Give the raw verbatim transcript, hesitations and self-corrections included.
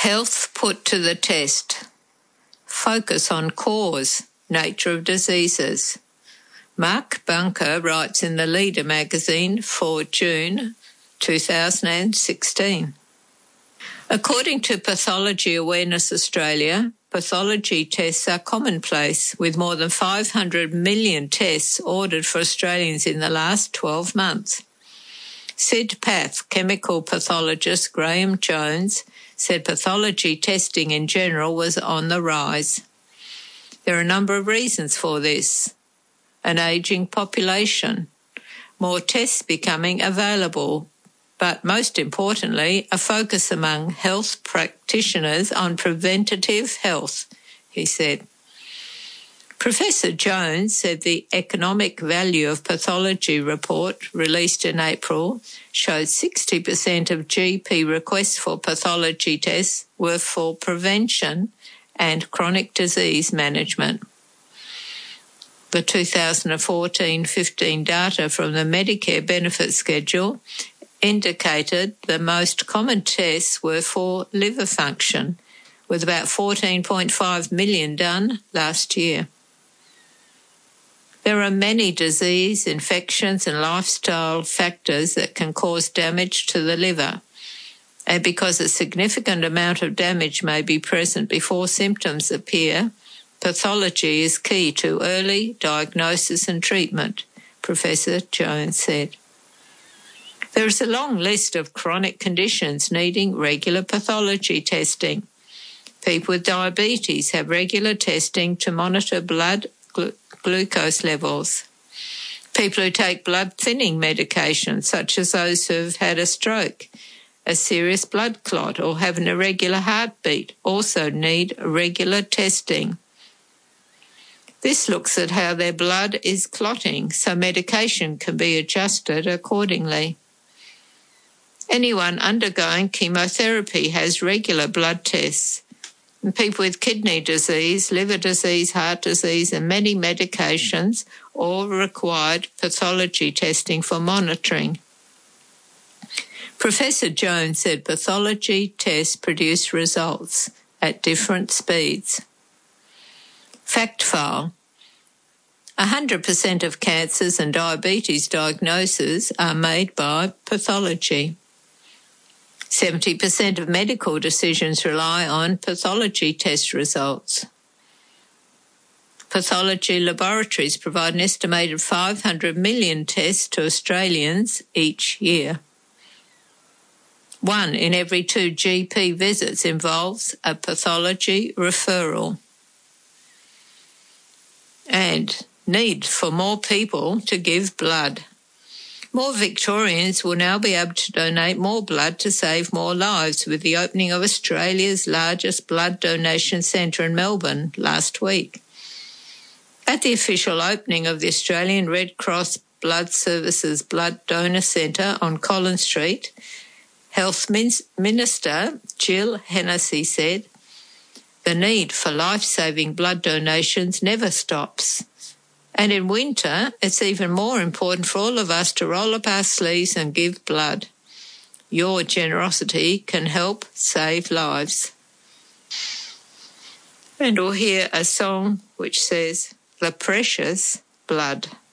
Health put to the test. Focus on cause, nature of diseases. Mark Bunker writes in the Leader magazine for June two thousand sixteen. According to Pathology Awareness Australia, pathology tests are commonplace, with more than five hundred million tests ordered for Australians in the last twelve months. SIDPath chemical pathologist Graham Jones said pathology testing in general was on the rise. There are a number of reasons for this. An ageing population, more tests becoming available, but most importantly, a focus among health practitioners on preventative health, he said. Professor Jones said the economic value of pathology report released in April showed sixty percent of G P requests for pathology tests were for prevention and chronic disease management. The two thousand fourteen fifteen data from the Medicare benefit schedule indicated the most common tests were for liver function, with about fourteen point five million done last year. There are many disease, infections and lifestyle factors that can cause damage to the liver, and because a significant amount of damage may be present before symptoms appear, pathology is key to early diagnosis and treatment, Professor Jones said. There is a long list of chronic conditions needing regular pathology testing. People with diabetes have regular testing to monitor blood glu- glucose levels. People who take blood thinning medication, such as those who have had a stroke, a serious blood clot, or have an irregular heartbeat, also need regular testing. This looks at how their blood is clotting, so medication can be adjusted accordingly. Anyone undergoing chemotherapy has regular blood tests. And people with kidney disease, liver disease, heart disease, and many medications all required pathology testing for monitoring. Professor Jones said pathology tests produce results at different speeds. Fact file. one hundred percent of cancers and diabetes diagnoses are made by pathology. seventy percent of medical decisions rely on pathology test results. Pathology laboratories provide an estimated five hundred million tests to Australians each year. One in every two G P visits involves a pathology referral. And need for more people to give blood. More Victorians will now be able to donate more blood to save more lives, with the opening of Australia's largest blood donation centre in Melbourne last week. At the official opening of the Australian Red Cross Blood Services Blood Donor Centre on Collins Street, Health Minister Jill Hennessy said, "The need for life-saving blood donations never stops. And in winter, it's even more important for all of us to roll up our sleeves and give blood. Your generosity can help save lives." And we'll hear a song which says, "The Precious Blood."